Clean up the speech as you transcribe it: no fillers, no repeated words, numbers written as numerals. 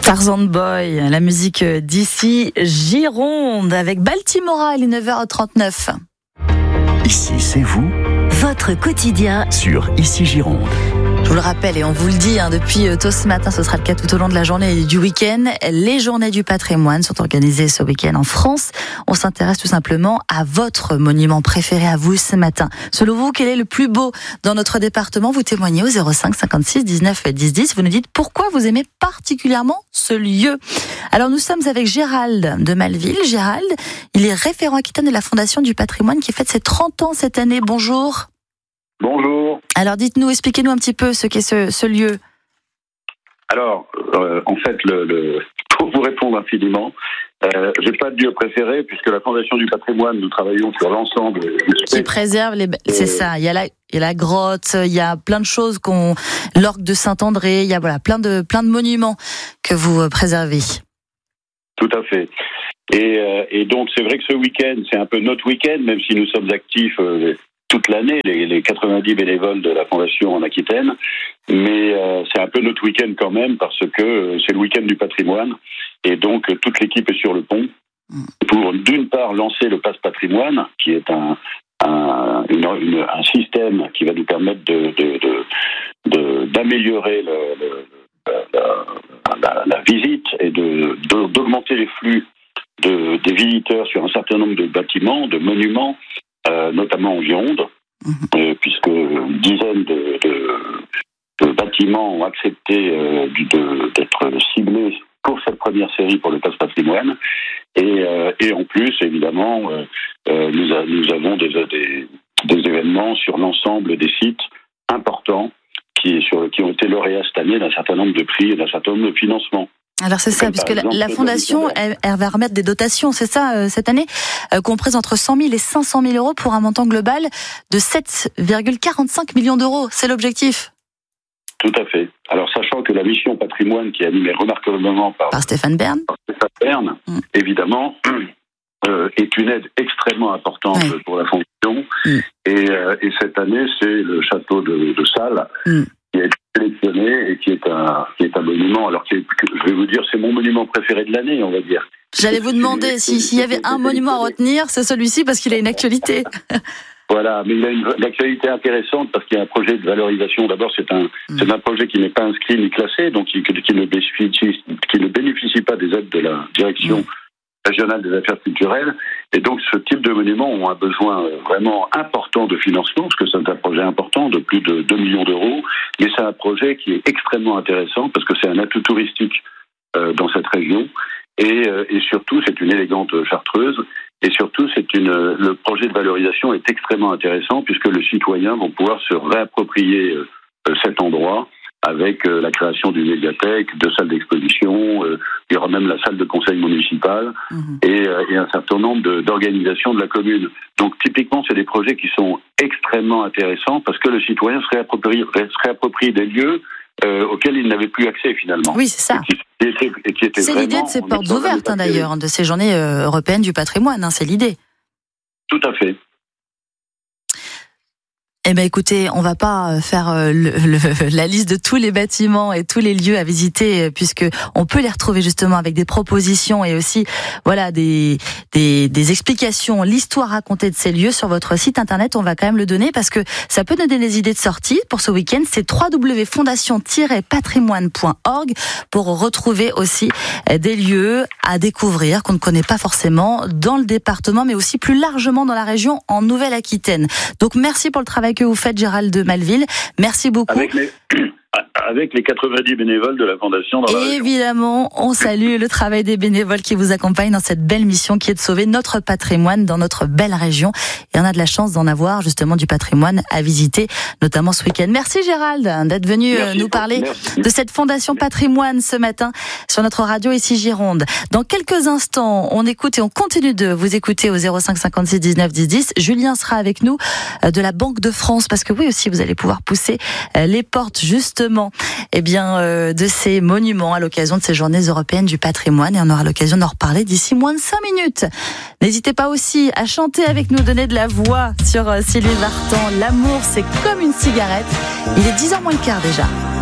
Tarzan Boy, la musique d'ici Gironde avec Baltimora, il est 9h39. Ici, c'est vous, votre quotidien sur Ici Gironde. Je vous le rappelle et on vous le dit depuis tôt ce matin, ce sera le cas tout au long de la journée et du week-end. Les journées du patrimoine sont organisées ce week-end en France. On s'intéresse tout simplement à votre monument préféré à vous ce matin. Selon vous, quel est le plus beau dans notre département? Vous témoignez au 05 56 19 10 10. Vous nous dites pourquoi vous aimez particulièrement ce lieu. Alors nous sommes avec Gérald de Malville. Gérald, il est référent Aquitaine de la Fondation du patrimoine qui fête ses 30 ans cette année. Bonjour. Bonjour. Alors dites-nous, expliquez-nous un petit peu ce qu'est ce lieu. Alors, en fait, pour vous répondre infiniment, j'ai pas de lieu préféré puisque la Fondation du patrimoine, nous travaillons sur l'ensemble qui préserve c'est ça. Il y a la grotte, il y a plein de choses l'orgue de Saint-André, il y a plein de monuments que vous préservez. Tout à fait. Et donc c'est vrai que ce week-end, c'est un peu notre week-end, même si nous sommes actifs toute l'année, les 90 bénévoles de la Fondation en Aquitaine, mais c'est un peu notre week-end quand même parce que c'est le week-end du patrimoine et donc toute l'équipe est sur le pont pour d'une part lancer le passe patrimoine qui est un système qui va nous permettre d'améliorer la visite et d'augmenter les flux des visiteurs sur un certain nombre de bâtiments, de monuments, notamment en Gironde, puisque une dizaine de bâtiments ont accepté d'être ciblés pour cette première série pour le passe patrimoine. Et en plus, évidemment, nous avons des événements sur l'ensemble des sites importants qui ont été lauréats cette année d'un certain nombre de prix et d'un certain nombre de financements. Alors c'est ça, puisque la Fondation, elle va remettre des dotations, c'est ça, cette année, comprises entre 100 000 et 500 000 euros pour un montant global de 7,45 millions d'euros. C'est l'objectif. Tout à fait. Alors sachant que la mission patrimoine qui est animée remarquablement par Stéphane Bern, évidemment, est une aide extrêmement importante pour la Fondation. Et cette année, c'est le château de Salles qui est sélectionné et qui est un monument. Alors je vais vous dire, c'est mon monument préféré de l'année, on va dire. J'allais vous demander s'il y avait un monument à retenir, c'est celui-ci parce qu'il a une actualité. Voilà, mais il a une actualité intéressante parce qu'il y a un projet de valorisation. D'abord, c'est un projet qui n'est pas inscrit ni classé, donc qui ne bénéficie pas des aides de la direction régionale des affaires culturelles. Et donc, ce type de monuments ont un besoin vraiment important de financement, parce que c'est un projet important de plus de 2 millions d'euros. Mais c'est un projet qui est extrêmement intéressant parce que c'est un atout touristique dans cette région. Et surtout, c'est une élégante chartreuse. Et surtout, le projet de valorisation est extrêmement intéressant puisque les citoyens vont pouvoir se réapproprier cet endroit avec la création d'une médiathèque, de salles d'exposition, il y aura même la salle de conseil municipal et un certain nombre d'organisations de la commune. Donc typiquement, c'est des projets qui sont extrêmement intéressants parce que le citoyen se réapproprie des lieux auxquels il n'avait plus accès finalement. Oui, c'est ça. C'est l'idée de ces portes ouvertes d'ailleurs, de ces journées européennes du patrimoine, c'est l'idée. Tout à fait. Eh bien, écoutez, on va pas faire la liste de tous les bâtiments et tous les lieux à visiter, puisque on peut les retrouver justement avec des propositions et aussi, des explications, l'histoire racontée de ces lieux sur votre site internet. On va quand même le donner parce que ça peut donner des idées de sortie pour ce week-end. C'est www.fondation-patrimoine.org pour retrouver aussi des lieux à découvrir qu'on ne connaît pas forcément dans le département, mais aussi plus largement dans la région en Nouvelle-Aquitaine. Donc, merci pour le travail que vous faites, Gérald de Malville. Merci beaucoup. Avec les 90 bénévoles de la Fondation dans la région. Évidemment, on salue le travail des bénévoles qui vous accompagnent dans cette belle mission qui est de sauver notre patrimoine dans notre belle région. Et on a de la chance d'en avoir justement du patrimoine à visiter, notamment ce week-end. Merci Gérald d'être venu nous parler de cette Fondation Patrimoine ce matin sur notre radio ici Gironde. Dans quelques instants, on écoute et on continue de vous écouter au 05 56 19 10 10. Julien sera avec nous de la Banque de France parce que oui aussi vous allez pouvoir pousser les portes justement de ces monuments à l'occasion de ces journées européennes du patrimoine et on aura l'occasion d'en reparler d'ici moins de 5 minutes. N'hésitez pas aussi à chanter avec nous, donner de la voix sur Sylvie Vartan. L'amour, c'est comme une cigarette. Il est 10h moins le quart déjà.